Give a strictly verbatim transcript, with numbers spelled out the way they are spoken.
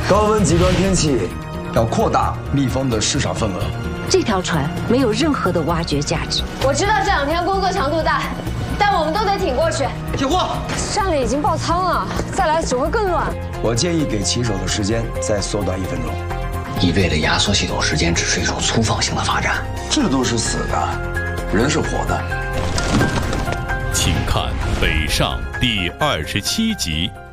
高温极端天气要扩大蜜蜂的市场份额。 这条船没有任何的挖掘价值。 我知道这两天工作强度大，但我们都得挺过去。 铁货， 山里已经爆仓了，再来只会更乱。 我建议给骑手的时间再缩短一分钟。 一味的压缩系统时间，只是一种粗放型的发展。 制度是死的，人是活的。 请看《北上》第二十七集。